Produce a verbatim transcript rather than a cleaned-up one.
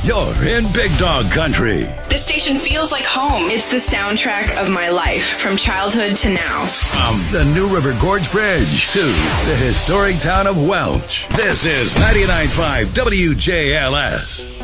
You're in Big Dog Country. This station feels like home. It's the soundtrack of my life, from childhood to now. From the New River Gorge Bridge to the historic town of Welch, this is ninety-nine point five W J L S.